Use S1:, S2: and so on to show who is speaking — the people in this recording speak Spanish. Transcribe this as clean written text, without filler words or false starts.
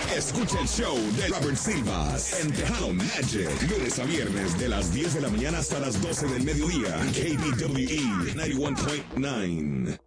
S1: Escucha el show de Robert Silvas en Tejano Magic. Lunes a viernes de las 10 de la mañana hasta las 12 del mediodía. KBWE 91.9.